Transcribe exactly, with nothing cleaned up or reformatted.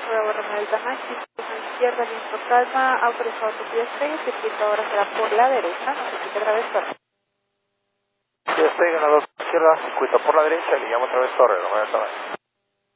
Bravo Romeo Delta Maxi, a la izquierda, listo, calma, autorizado autopista estrella, circuito ahora será por la derecha, no se quite otra vez torre. Sí, estoy en la dos izquierda, circuito por la derecha y le llamo otra vez torre, Romeo Delta Maxi.